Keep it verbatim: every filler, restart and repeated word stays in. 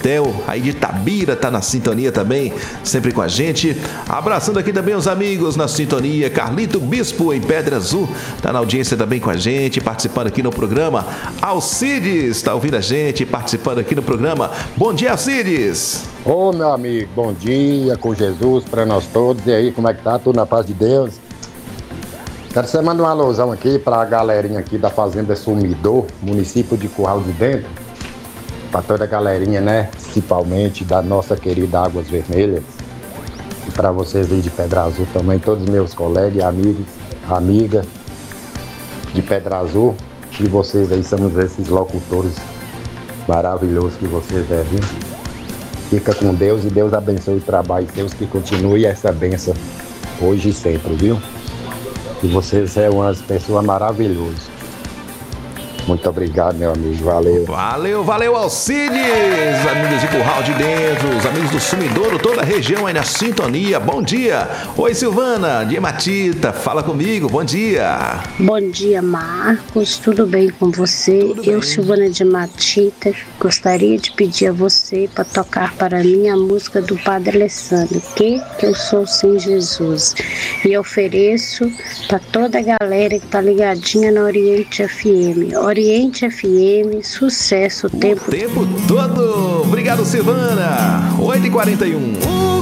Betel, aí de Itabira, tá na sintonia também, sempre com a gente. Abraçando aqui também os amigos na sintonia. Carlito Bispo, em Pedra Azul, tá na audiência também com a gente, participando aqui no programa. Alcides, tá ouvindo a gente, participando aqui no programa. Bom dia, Alcides! Ô, meu amigo, bom dia com Jesus para nós todos. E aí, como é que tá? Tudo na paz de Deus? Quero que você mande uma alusão aqui para a galerinha aqui da Fazenda Sumidor, município de Curral de Dentro, para toda a galerinha, né? Principalmente da nossa querida Águas Vermelhas. E para vocês aí de Pedra Azul também, todos os meus colegas, amigos, amigas de Pedra Azul. E vocês aí são esses locutores maravilhosos que vocês devem. Fica com Deus e Deus abençoe o trabalho. Deus que continue essa bênção hoje e sempre, viu? E vocês são umas pessoas maravilhosas. Muito obrigado, meu amigo. Valeu. Valeu, valeu, Alcides. Amigos de Curral de Dentro, os amigos do Sumidouro, toda a região aí na sintonia. Bom dia. Oi, Silvana, de Matita. Fala comigo. Bom dia. Bom dia, Marcos. Tudo bem com você? Tudo Eu, bem. Silvana de Matita, gostaria de pedir a você para tocar para mim a música do Padre Alessandro, Que que eu sou sem Jesus. E ofereço para toda a galera que tá ligadinha na Oriente F M. Oriente F M, sucesso o tempo, o tempo todo. Obrigado, Silvana. oito e quarenta e um.